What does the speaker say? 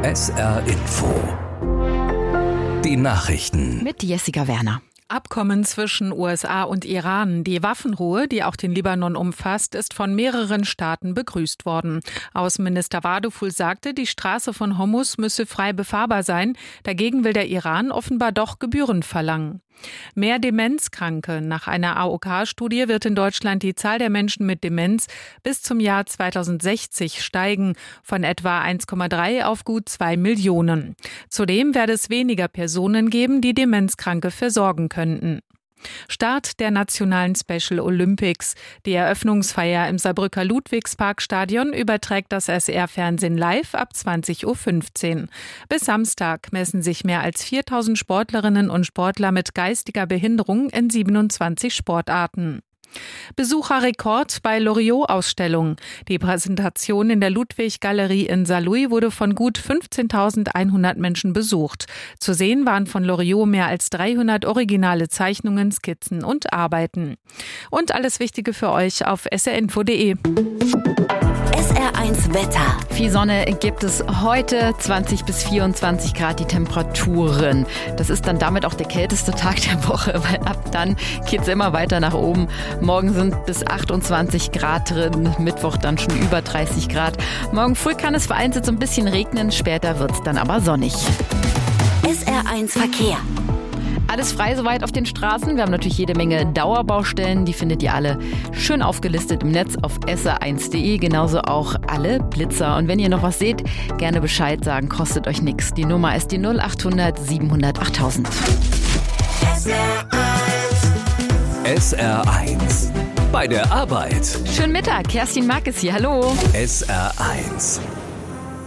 SR Info. Die Nachrichten. Mit Jessica Werner. Abkommen zwischen USA und Iran. Die Waffenruhe, die auch den Libanon umfasst, ist von mehreren Staaten begrüßt worden. Außenminister Waduful sagte, die Straße von Hormuz müsse frei befahrbar sein. Dagegen will der Iran offenbar doch Gebühren verlangen. Mehr Demenzkranke. Nach einer AOK-Studie wird in Deutschland die Zahl der Menschen mit Demenz bis zum Jahr 2060 steigen, von etwa 1,3 auf gut 2 Millionen. Zudem werde es weniger Personen geben, die Demenzkranke versorgen könnten. Start der nationalen Special Olympics. Die Eröffnungsfeier im Saarbrücker Ludwigsparkstadion überträgt das SR-Fernsehen live ab 20.15 Uhr. Bis Samstag messen sich mehr als 4.000 Sportlerinnen und Sportler mit geistiger Behinderung in 27 Sportarten. Besucherrekord bei Loriot-Ausstellungen. Die Präsentation in der Ludwig-Galerie in Saarlouis wurde von gut 15.100 Menschen besucht. Zu sehen waren von Loriot mehr als 300 originale Zeichnungen, Skizzen und Arbeiten. Und alles Wichtige für euch auf srinfo.de. SR1 Wetter. Viel Sonne gibt es heute, 20 bis 24 Grad die Temperaturen. Das ist dann damit auch der kälteste Tag der Woche, weil ab dann geht es immer weiter nach oben. Morgen sind bis 28 Grad drin, Mittwoch dann schon über 30 Grad. Morgen früh kann es vereinzelt so ein bisschen regnen, später wird es dann aber sonnig. SR1 Verkehr. Alles frei soweit auf den Straßen. Wir haben natürlich jede Menge Dauerbaustellen. Die findet ihr alle schön aufgelistet im Netz auf sr1.de. Genauso auch alle Blitzer. Und wenn ihr noch was seht, gerne Bescheid sagen. Kostet euch nichts. Die Nummer ist die 0800 700 8000. SR1. Bei der Arbeit. Schönen Mittag. Kerstin Mark ist hier. Hallo. SR1.